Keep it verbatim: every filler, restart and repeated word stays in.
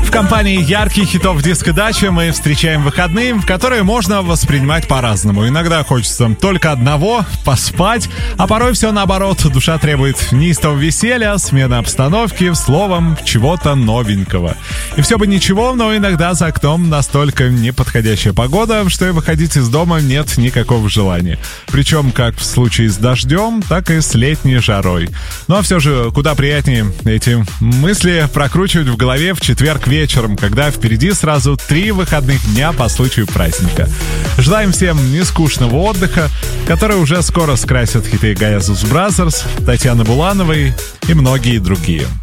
В компании ярких хитов диско-дачи мы встречаем выходные, которые можно воспринимать по-разному. Иногда хочется только одного — поспать, а порой все наоборот. Душа требует неистового веселья, смены обстановки, словом, чего-то новенького. И все бы ничего, но иногда за окном настолько неподходящая погода, что и выходить из дома нет никакого желания. Причем как в случае с дождем, так и с летней жарой. Ну а все же куда приятнее эти мысли прокручивать в голове в четверг вечером. вечером, когда впереди сразу три выходных дня по случаю праздника. Желаем всем нескучного отдыха, который уже скоро скрасят хиты Gayazus Brothers, Татьяны Булановой и многие другие.